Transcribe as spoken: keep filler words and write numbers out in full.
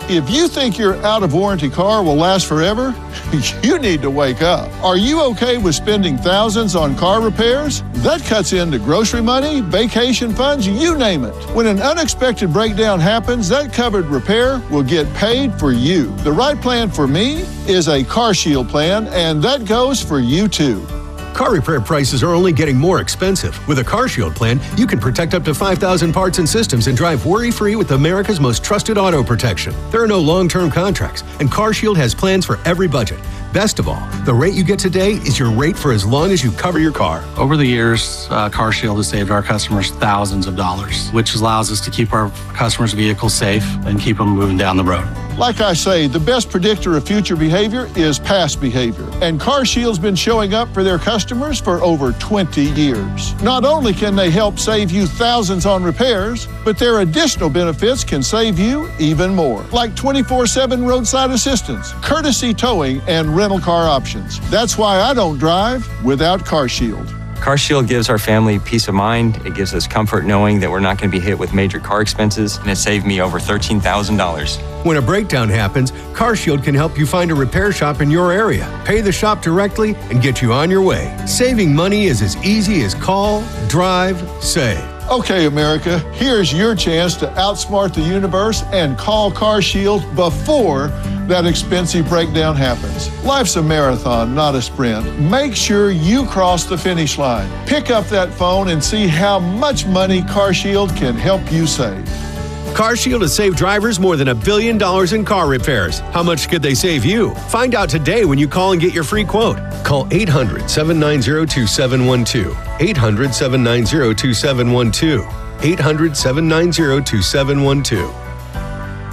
If you think your out-of-warranty car will last forever, you need to wake up. Are you okay with spending thousands on car repairs? That cuts into grocery money, vacation funds, you name it. When an unexpected breakdown happens, that covered repair will get paid for you. The right plan for me is a CarShield plan, and that goes for you too. Car repair prices are only getting more expensive. With a CarShield plan, you can protect up to five thousand parts and systems and drive worry-free with America's most trusted auto protection. There are no long-term contracts, and CarShield has plans for every budget. Best of all, the rate you get today is your rate for as long as you cover your car. Over the years, uh, CarShield has saved our customers thousands of dollars, which allows us to keep our customers' vehicles safe and keep them moving down the road. Like I say, the best predictor of future behavior is past behavior, and CarShield's been showing up for their customers for over twenty years. Not only can they help save you thousands on repairs, but their additional benefits can save you even more, like twenty-four seven roadside assistance, courtesy towing, and rental car options. That's why I don't drive without CarShield. CarShield gives our family peace of mind. It gives us comfort knowing that we're not going to be hit with major car expenses, and it saved me over thirteen thousand dollars. When a breakdown happens, CarShield can help you find a repair shop in your area, pay the shop directly, and get you on your way. Saving money is as easy as call, drive, save. Okay, America, here's your chance to outsmart the universe and call CarShield before that expensive breakdown happens. Life's a marathon, not a sprint. Make sure you cross the finish line. Pick up that phone and see how much money CarShield can help you save. CarShield has saved drivers more than a billion dollars in car repairs. How much could they save you? Find out today when you call and get your free quote. Call eight hundred, seven nine zero, two seven one two. eight hundred, seven nine zero, two seven one two. eight hundred, seven nine zero, two seven one two.